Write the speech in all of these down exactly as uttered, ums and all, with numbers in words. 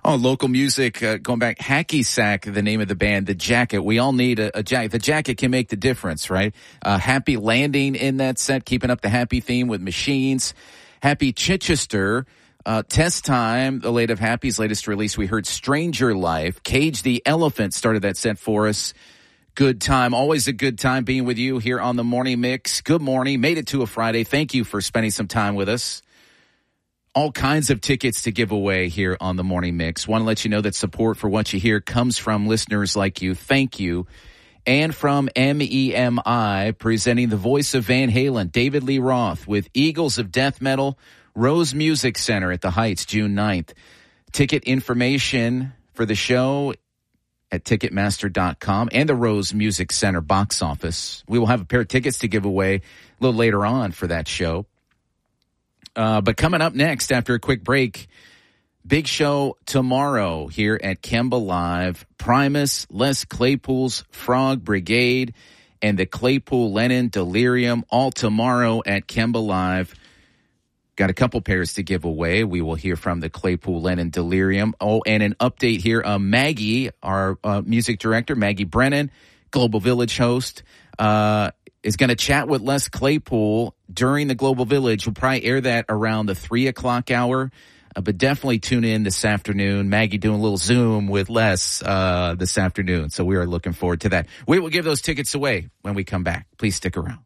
Oh, local music, uh, going back, Hacky Sack, the name of the band, The Jacket. We all need a, a jacket. The jacket can make the difference, right? Uh, Happy Landing in that set, keeping up the happy theme with Machines. Happy Chichester, uh, Test Time, the late of Happy's latest release. We heard Stranger Life. Cage the Elephant started that set for us. Good time. Always a good time being with you here on the Morning Mix. Good morning. Made it to a Friday. Thank you for spending some time with us. All kinds of tickets to give away here on the Morning Mix. Want to let you know that support for what you hear comes from listeners like you. Thank you. And from M E M I, presenting the voice of Van Halen, David Lee Roth, with Eagles of Death Metal, Rose Music Center at the Heights, June ninth. Ticket information for the show at Ticketmaster dot com and the Rose Music Center box office. We will have a pair of tickets to give away a little later on for that show. Uh, but coming up next, after a quick break, big show tomorrow here at Kemba Live. Primus, Les Claypool's Frog Brigade, and the Claypool Lennon Delirium, all tomorrow at Kemba Live. Got a couple pairs to give away. We will hear from the Claypool Lennon Delirium. Oh, and an update here. Uh, Maggie, our uh, music director, Maggie Brennan, Global Village host, uh, is going to chat with Les Claypool during the Global Village. We'll probably air that around the three o'clock hour, uh, but definitely tune in this afternoon. Maggie doing a little Zoom with Les uh, this afternoon, so we are looking forward to that. We will give those tickets away when we come back. Please stick around.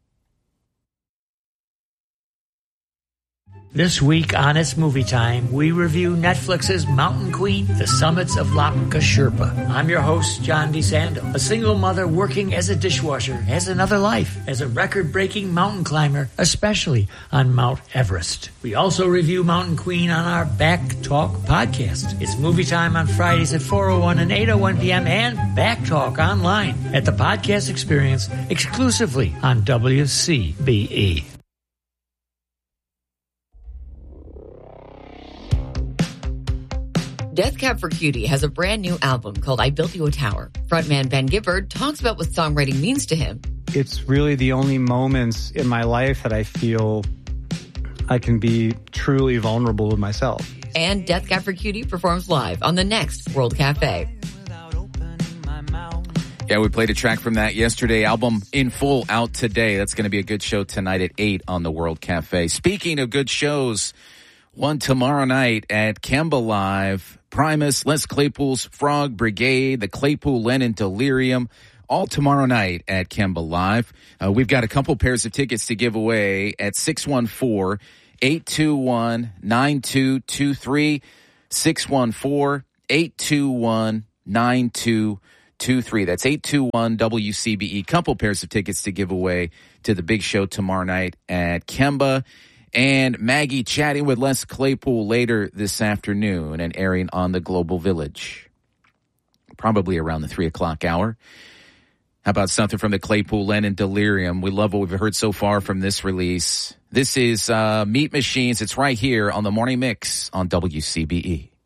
This week on It's Movie Time, we review Netflix's Mountain Queen, The Summits of Lapa Sherpa. I'm your host, John DeSando. A single mother working as a dishwasher has another life as a record-breaking mountain climber, especially on Mount Everest. We also review Mountain Queen on our Back Talk podcast. It's Movie Time on Fridays at four oh one and eight oh one p.m. and Back Talk online at the podcast experience exclusively on W C B E. Death Cab for Cutie has a brand new album called I Built You a Tower. Frontman Ben Gibbard talks about what songwriting means to him. It's really the only moments in my life that I feel I can be truly vulnerable with myself. And Death Cab for Cutie performs live on the next World Cafe. Yeah, we played a track from that yesterday. Album in full out today. That's going to be a good show tonight at eight on the World Cafe. Speaking of good shows, one tomorrow night at Kemba Live. Primus, Les Claypool's Frog Brigade, the Claypool Lennon Delirium, all tomorrow night at Kemba Live. Uh, we've got a couple pairs of tickets to give away at six one four, eight two one, nine two two three, six one four, eight two one, nine two two three. That's eight two one W C B E. Couple pairs of tickets to give away to the big show tomorrow night at Kemba. And Maggie chatting with Les Claypool later this afternoon and airing on the Global Village, probably around the three o'clock hour. How about something from the Claypool Lennon Delirium? We love what we've heard so far from this release. This is uh, Meat Machines. It's right here on the Morning Mix on W C B E.